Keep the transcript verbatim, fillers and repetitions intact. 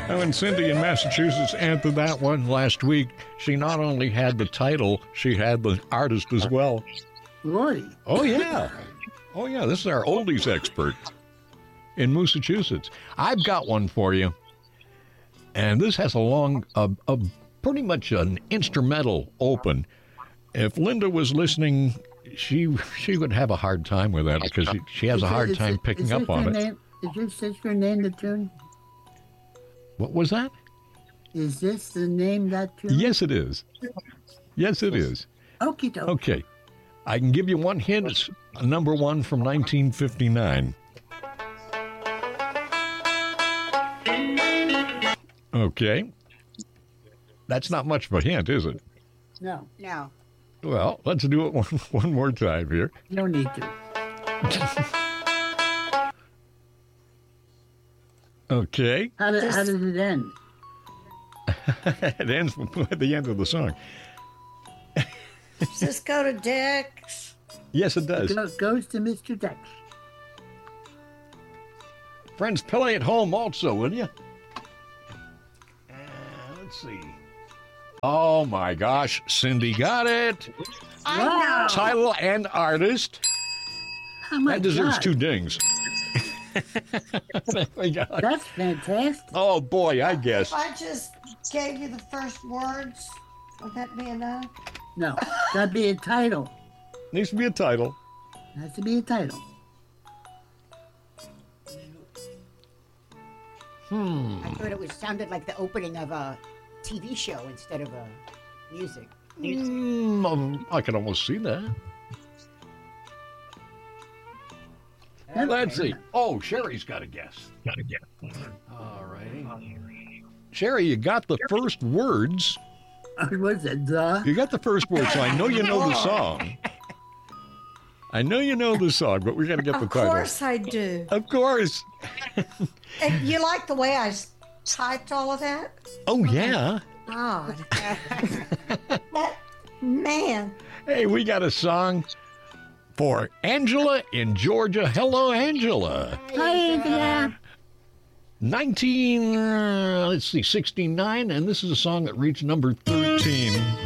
And when Cindy in Massachusetts answered that one last week, she not only had the title, she had the artist as well. Really? Oh, yeah. Oh, yeah, this is our oldies expert in Massachusetts. I've got one for you. And this has a long, a, a pretty much an instrumental open. If Linda was listening, she she would have a hard time with that because she, she has Is a it- hard is time it- picking is up this on your it. Name, is your sister name the tune? What was that? Is this the name that tune? Yes, it is. Yes, it is. Okie doke. Okay. I can give you one hint. It's number one from nineteen fifty-nine. Okay. That's not much of a hint, is it? No, No. Well, let's do it one, one more time here. you don't need to. Okay. How, did, how Just- does it end? It ends at the end of the song. Does this go to Dex? Yes, it does. Go, goes to Mister Dex. Friends, play at home also, will you? Uh, let's see. Oh, my gosh. Cindy got it. I Wow. know. Title and artist. Oh my That deserves God. two dings. We got- That's fantastic. Oh, boy, I guess. If I just gave you the first words, would that be enough? No, that'd be a title. Needs to be a title. Has to be a title. Hmm. I thought it was sounded like the opening of a T V show instead of a music. Mm, um, I can almost see that. Let's see. Oh, Sherry's got a guess. Got a guess. All righty. Sherry, you got the first words. What's it? The? You got the first words, so I know you know the song. I know you know the song, but we got to get the Of title. course I do. Of course. And you like the way I s- typed all of that? Oh, yeah. God. That, man. Hey, we got a song for Angela in Georgia. Hello, Angela. Hi, Angela. nineteen, uh, let's see, sixty-nine, and this is a song that reached number thirteen.